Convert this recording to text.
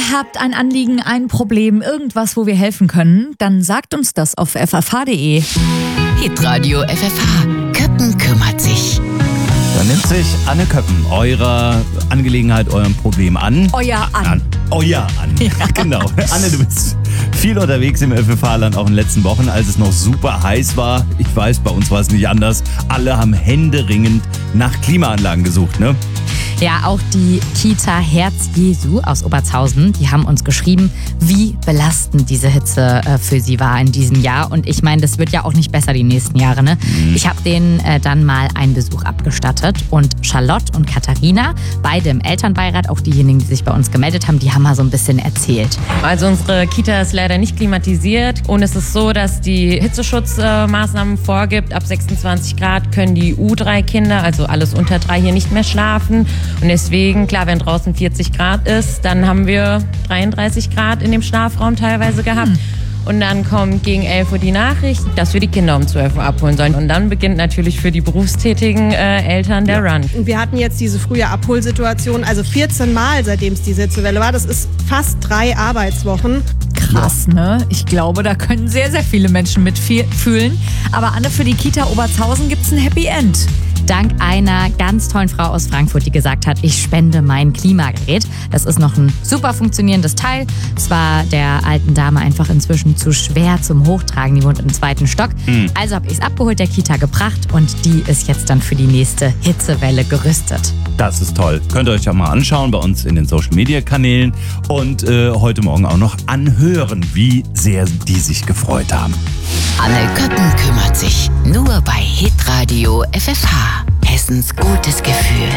habt ein Anliegen, ein Problem, irgendwas, wo wir helfen können, dann sagt uns das auf ffh.de. Hitradio FFH. Köppen kümmert sich. Da nimmt sich Anne Köppen eurer Angelegenheit, eurem Problem an. Euer an. Euer an. Ja. Genau. Anne, du bist viel unterwegs im FFH-Land, auch in den letzten Wochen, als es noch super heiß war. Ich weiß, bei uns war es nicht anders. Alle haben händeringend nach Klimaanlagen gesucht, ne? Ja, auch die Kita Herz Jesu aus Obertshausen, die haben uns geschrieben, wie belastend diese Hitze für sie war in diesem Jahr. Und ich meine, das wird ja auch nicht besser die nächsten Jahre, ne? Ich habe denen dann mal einen Besuch abgestattet. Und Charlotte und Katharina, beide im Elternbeirat, auch diejenigen, die sich bei uns gemeldet haben, die haben mal so ein bisschen erzählt. Also unsere Kita ist leider nicht klimatisiert und es ist so, dass die Hitzeschutzmaßnahmen vorgibt. Ab 26 Grad können die U3-Kinder, also alles unter 3, hier nicht mehr schlafen. Und deswegen, klar, wenn draußen 40 Grad ist, dann haben wir 33 Grad in dem Schlafraum teilweise gehabt. Und dann kommt gegen 11 Uhr die Nachricht, dass wir die Kinder um 12 Uhr abholen sollen. Und dann beginnt natürlich für die berufstätigen Eltern der Run. Wir hatten jetzt diese frühe Abholsituation, also 14 Mal, seitdem es die Hitzewelle war. Das ist fast 3 Arbeitswochen. Krass, ne? Ich glaube, da können sehr, sehr viele Menschen mitfühlen. Aber Anne, für die Kita Obertshausen gibt's ein Happy End. Dank einer ganz tollen Frau aus Frankfurt, die gesagt hat, ich spende mein Klimagerät. Das ist noch ein super funktionierendes Teil. Es war der alten Dame einfach inzwischen zu schwer zum Hochtragen. Die wohnt im 2. Stock. Also habe ich es abgeholt, der Kita gebracht und die ist jetzt dann für die nächste Hitzewelle gerüstet. Das ist toll. Könnt ihr euch ja mal anschauen bei uns in den Social-Media-Kanälen und heute Morgen auch noch anhören, wie sehr die sich gefreut haben. Anne Köppen kümmert sich. Nur bei Hitradio FFH. Hessens gutes Gefühl.